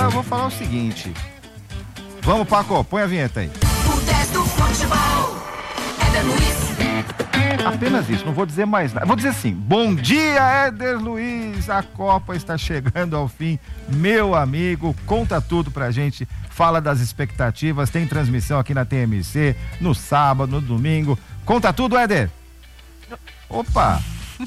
eu vou falar o seguinte. Vamos, Paco, põe a vinheta aí. O 10 do futebol, Éder Luiz. Apenas isso, não vou dizer mais nada. Vou dizer assim, bom dia, Éder Luiz, a Copa está chegando ao fim. Meu amigo, conta tudo pra gente, fala das expectativas, tem transmissão aqui na TMC, no sábado, no domingo. Conta tudo, Éder. Opa,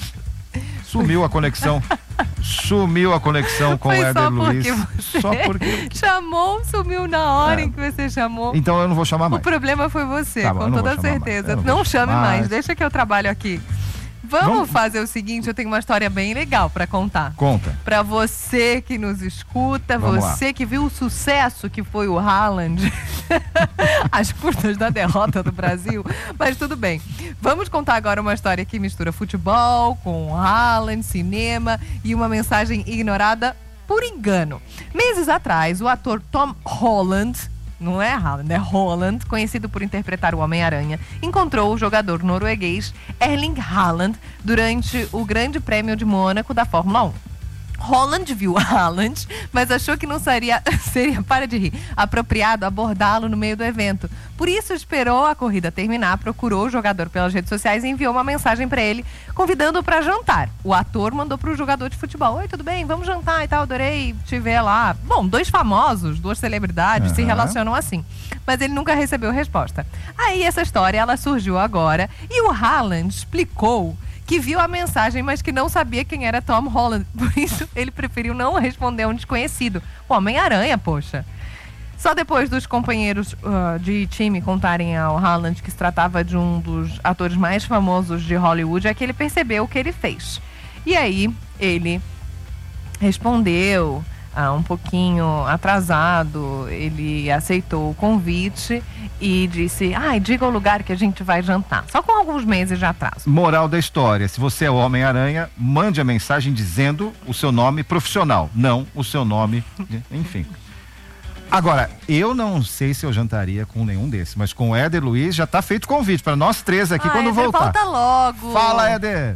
sumiu a conexão. Sumiu a conexão com o Éder Luiz. Só porque chamou, sumiu na hora em que você chamou. Então eu não vou chamar mais. O problema foi você, Tá, com toda certeza. Não chame mais, deixa que eu trabalho aqui. Vamos fazer o seguinte, eu tenho uma história bem legal pra contar. Conta. Pra você que nos escuta, Vamos você lá. que viu o sucesso que foi o Haaland, as custas da derrota do Brasil, mas tudo bem. Vamos contar agora uma história que mistura futebol com Haaland, cinema e uma mensagem ignorada por engano. Meses atrás, o ator Tom Holland, não é Haaland, é Holland, conhecido por interpretar o Homem-Aranha, encontrou o jogador norueguês Erling Haaland durante o Grande Prêmio de Mônaco da Fórmula 1. Holland viu Haaland, mas achou que não seria, para de rir, apropriado abordá-lo no meio do evento. Por isso esperou a corrida terminar, procurou o jogador pelas redes sociais e enviou uma mensagem para ele, convidando-o para jantar. O ator mandou para o jogador de futebol: oi, tudo bem? Vamos jantar e tal, adorei te ver lá. Bom, dois famosos, duas celebridades se relacionam assim. Mas ele nunca recebeu resposta. Aí essa história, ela surgiu agora e o Haaland explicou que viu a mensagem, mas que não sabia quem era Tom Holland. Por isso, ele preferiu não responder a um desconhecido. O Homem-Aranha, poxa. Só depois dos companheiros de time contarem ao Haaland que se tratava de um dos atores mais famosos de Hollywood, é que ele percebeu o que ele fez. E aí, ele respondeu um pouquinho atrasado, ele aceitou o convite e disse: diga o lugar que a gente vai jantar. Só com alguns meses de atraso. Moral da história: se você é o Homem-Aranha, mande a mensagem dizendo o seu nome profissional, não o seu nome, enfim. Agora, eu não sei se eu jantaria com nenhum desses, mas com o Éder Luiz já tá feito convite para nós três aqui quando Éder, voltar. volta logo. Fala, Éder.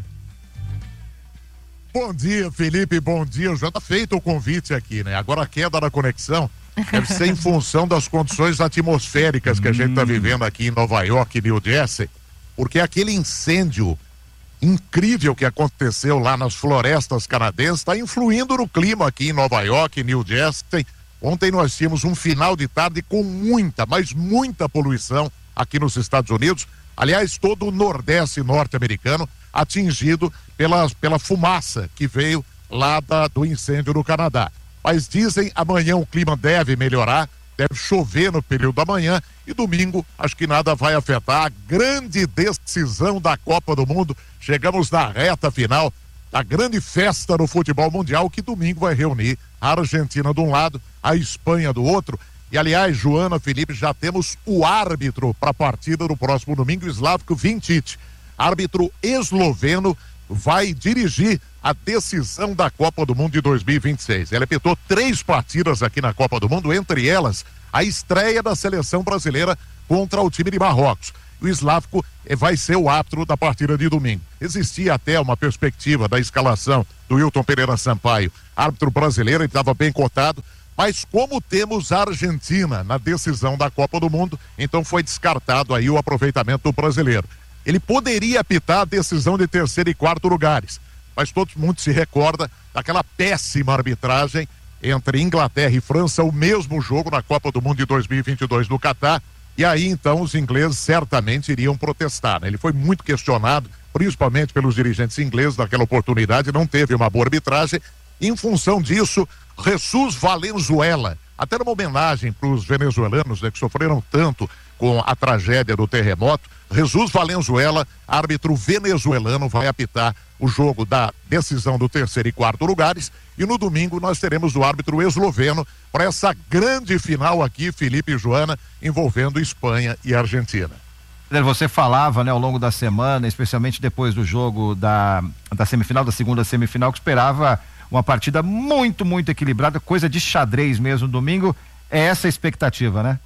Bom dia, Felipe, bom dia. Já tá feito o convite aqui, né? Agora a queda da conexão deve ser em função das condições atmosféricas que a gente tá vivendo aqui em Nova York e New Jersey, porque aquele incêndio incrível que aconteceu lá nas florestas canadenses está influindo no clima aqui em Nova York e New Jersey. Ontem nós tínhamos um final de tarde com muita, mas muita poluição aqui nos Estados Unidos. Aliás, todo o Nordeste norte-americano atingido pela fumaça que veio lá do incêndio no Canadá. Mas dizem amanhã o clima deve melhorar, deve chover no período da manhã e domingo acho que nada vai afetar a grande decisão da Copa do Mundo. Chegamos na reta final da grande festa no futebol mundial, que domingo vai reunir a Argentina de um lado, a Espanha do outro. E aliás, Joana, Felipe, já temos o árbitro para a partida do próximo domingo, Slavko Vinčić. Árbitro esloveno, vai dirigir a decisão da Copa do Mundo de 2026. Ele apitou 3 partidas aqui na Copa do Mundo, entre elas a estreia da seleção brasileira contra o time de Marrocos. O Slavko vai ser o árbitro da partida de domingo. Existia até uma perspectiva da escalação do Wilton Pereira Sampaio, árbitro brasileiro, ele estava bem cotado, mas como temos a Argentina na decisão da Copa do Mundo, então foi descartado aí o aproveitamento do brasileiro. Ele poderia apitar a decisão de 3º e 4º lugares, mas todo mundo se recorda daquela péssima arbitragem entre Inglaterra e França, o mesmo jogo na Copa do Mundo de 2022 no Catar, e aí então os ingleses certamente iriam protestar, né? Ele foi muito questionado, principalmente pelos dirigentes ingleses naquela oportunidade, não teve uma boa arbitragem. Em função disso, Jesus Valenzuela, até numa homenagem para os venezuelanos, né, que sofreram tanto com a tragédia do terremoto, Jesus Valenzuela, árbitro venezuelano, vai apitar o jogo da decisão do 3º e 4º lugares, e no domingo nós teremos o árbitro esloveno para essa grande final aqui, Felipe e Joana, envolvendo Espanha e Argentina. Você falava, né, ao longo da semana, especialmente depois do jogo da semifinal, da segunda semifinal, que esperava uma partida muito, muito equilibrada, coisa de xadrez mesmo no domingo. É essa a expectativa, né?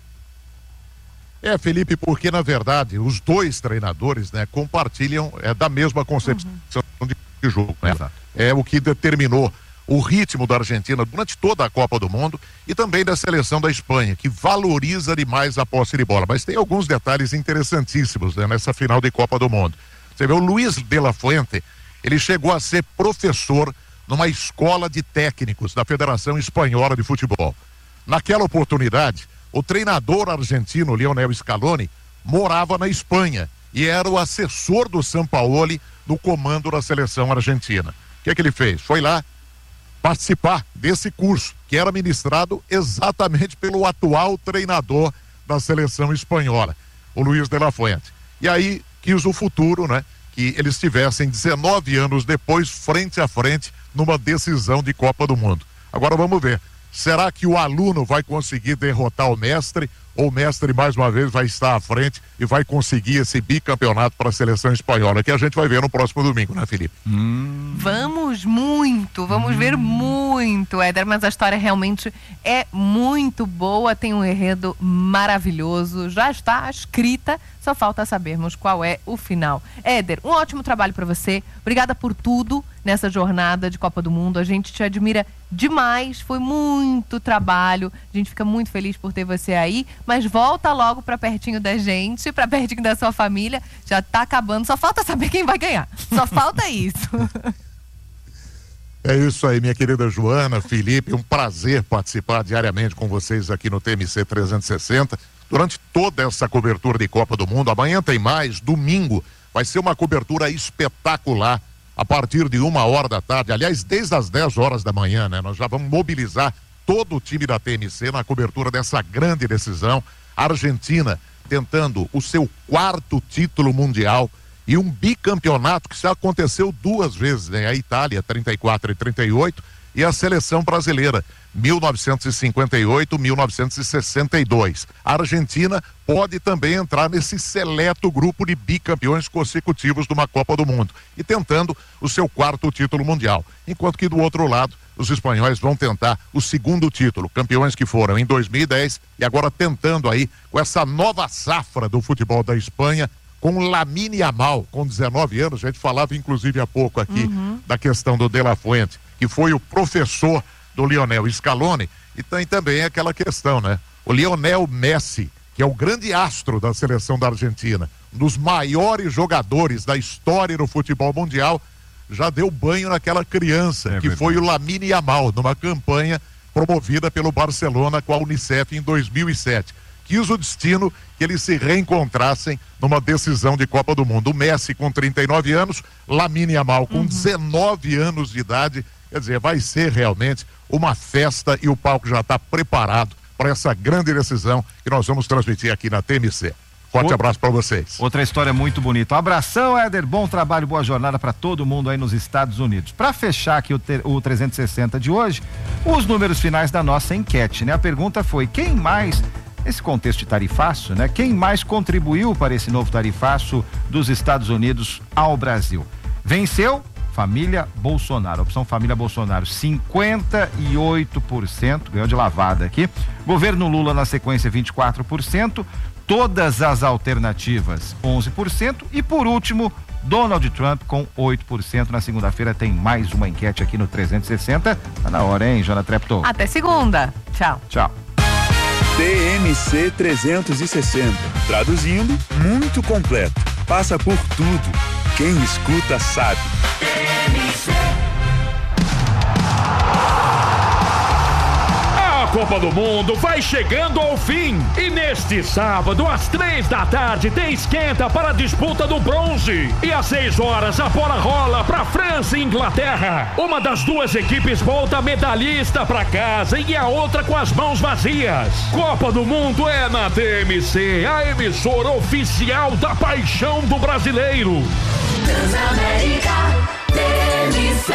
Felipe, porque na verdade os dois treinadores, né, compartilham da mesma concepção de jogo, né? É o que determinou o ritmo da Argentina durante toda a Copa do Mundo e também da seleção da Espanha, que valoriza demais a posse de bola. Mas tem alguns detalhes interessantíssimos, né, nessa final de Copa do Mundo. Você vê, o Luis de la Fuente, ele chegou a ser professor numa escola de técnicos da Federação Espanhola de Futebol. Naquela oportunidade, o treinador argentino Lionel Scaloni morava na Espanha e era o assessor do Sampaoli no comando da seleção argentina. O que é que ele fez? Foi lá participar desse curso, que era ministrado exatamente pelo atual treinador da seleção espanhola, o Luis de la Fuente. E aí quis o futuro, né? Que eles estivessem 19 anos depois, frente a frente, numa decisão de Copa do Mundo. Agora vamos ver, será que o aluno vai conseguir derrotar o mestre, ou o mestre mais uma vez vai estar à frente e vai conseguir esse bicampeonato para a seleção espanhola, que a gente vai ver no próximo domingo, né, Felipe? Vamos ver muito, Éder, mas a história realmente é muito boa, tem um enredo maravilhoso, já está escrita, só falta sabermos qual é o final. Éder, um ótimo trabalho para você, obrigada por tudo nessa jornada de Copa do Mundo, a gente te admira demais, foi muito trabalho, a gente fica muito feliz por ter você aí, mas volta logo para pertinho da gente, para pertinho da sua família, já tá acabando, só falta saber quem vai ganhar, só falta isso. É isso aí, minha querida Joana, Felipe, um prazer participar diariamente com vocês aqui no TMC 360, durante toda essa cobertura de Copa do Mundo. Amanhã tem mais, domingo vai ser uma cobertura espetacular, a partir de 1h da tarde, aliás, desde as 10 horas da manhã, né? Nós já vamos mobilizar todo o time da TMC na cobertura dessa grande decisão. A Argentina tentando o seu 4º título mundial e um bicampeonato que já aconteceu 2 vezes, né? A Itália, 34 e 38, e a seleção brasileira, 1958, 1962. A Argentina pode também entrar nesse seleto grupo de bicampeões consecutivos de uma Copa do Mundo e tentando o seu 4º título mundial. Enquanto que do outro lado, os espanhóis vão tentar o 2º título, campeões que foram em 2010 e agora tentando aí com essa nova safra do futebol da Espanha, com Lamine Yamal, com 19 anos, a gente falava inclusive há pouco aqui da questão do De La Fuente, que foi o professor do Lionel Scaloni, e tem também aquela questão, né? O Lionel Messi, que é o grande astro da seleção da Argentina, um dos maiores jogadores da história do futebol mundial, já deu banho naquela criança, que foi o Lamine Yamal, numa campanha promovida pelo Barcelona com a Unicef em 2007. Quis o destino que eles se reencontrassem numa decisão de Copa do Mundo. O Messi com 39 anos, Lamine Yamal com 19 anos de idade. Quer dizer, vai ser realmente uma festa e o palco já está preparado para essa grande decisão que nós vamos transmitir aqui na TMC. Forte abraço para vocês. Outra história muito bonita. Um abração, Éder. Bom trabalho, boa jornada para todo mundo aí nos Estados Unidos. Para fechar aqui o 360 de hoje, os números finais da nossa enquete, né? A pergunta foi: quem mais, nesse contexto de tarifaço, né? Quem mais contribuiu para esse novo tarifaço dos Estados Unidos ao Brasil? Venceu família Bolsonaro, opção família Bolsonaro, 58%, ganhou de lavada aqui. Governo Lula na sequência, 24%. Todas as alternativas, 11%. E por último, Donald Trump com 8%. Na segunda-feira tem mais uma enquete aqui no 360. Tá na hora, hein, Jana Treptow? Até segunda. Tchau. Tchau. TMC 360. Traduzindo, muito completo. Passa por tudo. Quem escuta sabe. A Copa do Mundo vai chegando ao fim e neste sábado às 3 da tarde tem esquenta para a disputa do bronze e às 6 horas a bola rola para França e Inglaterra. Uma das duas equipes volta medalhista para casa e a outra com as mãos vazias. Copa do Mundo é na TMC, a emissora oficial da paixão do brasileiro. Transamérica, TMC.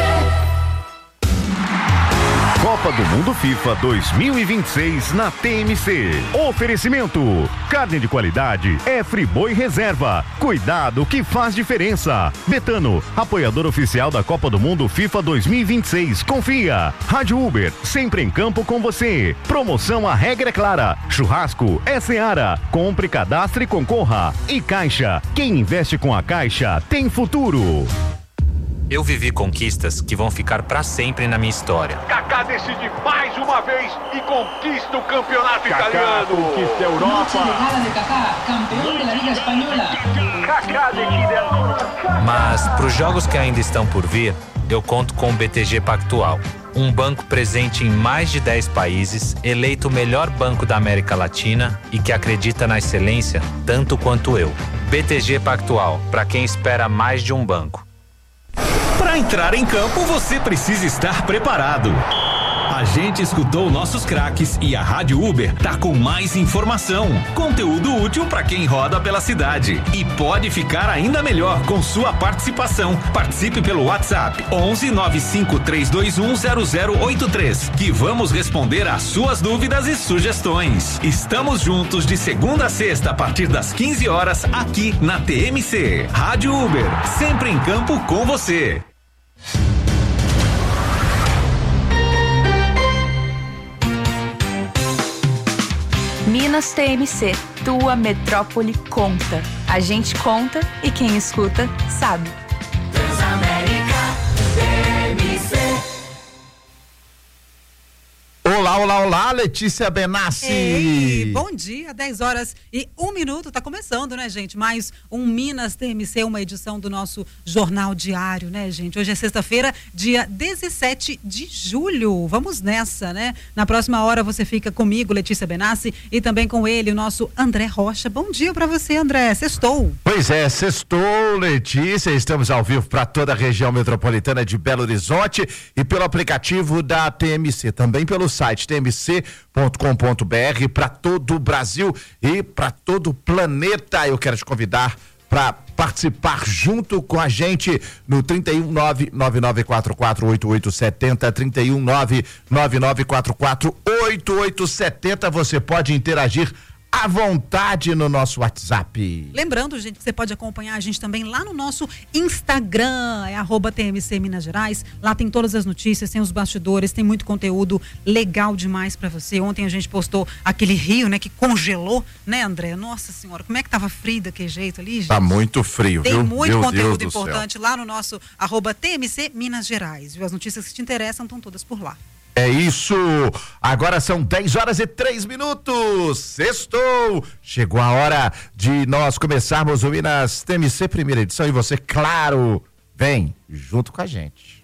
Copa do Mundo FIFA 2026 na TMC. Oferecimento: carne de qualidade é Friboi Reserva. Cuidado que faz diferença. Betano, apoiador oficial da Copa do Mundo FIFA 2026. Confia. Rádio Uber, sempre em campo com você. Promoção A Regra é Clara. Churrasco é Seara. Compre, cadastre e concorra. E Caixa, quem investe com a Caixa tem futuro. Eu vivi conquistas que vão ficar pra sempre na minha história. Kaká decide mais uma vez e conquista o campeonato italiano. Conquista a Europa. Kaká decide. Mas pros jogos que ainda estão por vir, eu conto com o BTG Pactual. Um banco presente em mais de 10 países, eleito o melhor banco da América Latina e que acredita na excelência tanto quanto eu. BTG Pactual, para quem espera mais de um banco. Para entrar em campo, você precisa estar preparado. A gente escutou nossos craques e a Rádio Uber tá com mais informação, conteúdo útil para quem roda pela cidade. E pode ficar ainda melhor com sua participação. Participe pelo WhatsApp 11 95 321 0083, que vamos responder às suas dúvidas e sugestões. Estamos juntos de segunda a sexta a partir das 15 horas aqui na TMC. Rádio Uber, sempre em campo com você. Minas TMC, tua metrópole conta. A gente conta e quem escuta sabe. Transamérica TMC. Olá, olá, olá, Letícia Benassi. Ei, bom dia, 10h01, tá começando, né, gente? Mais um Minas TMC, uma edição do nosso Jornal Diário, né, gente? Hoje é sexta-feira, dia 17 de julho. Vamos nessa, né? Na próxima hora você fica comigo, Letícia Benassi, e também com ele, o nosso André Rocha. Bom dia pra você, André. Sextou. Pois é, sextou, Letícia. Estamos ao vivo para toda a região metropolitana de Belo Horizonte e pelo aplicativo da TMC, também pelo site tmc.com.br para todo o Brasil e para todo o planeta. Eu quero te convidar para participar junto com a gente no 319-9944-8870, 319-9944-8870. Você pode interagir à vontade no nosso WhatsApp. Lembrando, gente, que você pode acompanhar a gente também lá no nosso Instagram, é @TMC Minas Gerais. Lá tem todas as notícias, tem os bastidores, tem muito conteúdo legal demais pra você. Ontem a gente postou aquele rio, né, que congelou, né, André? Nossa senhora, como é que tava frio daquele jeito ali, gente? Tá muito frio, tem viu? Tem muito Meu conteúdo Deus importante lá no nosso @TMC Minas Gerais, viu? As notícias que te interessam estão todas por lá. É isso, agora são 10h03. Sextou, chegou a hora de nós começarmos o Minas TMC primeira edição e você, claro, vem junto com a gente.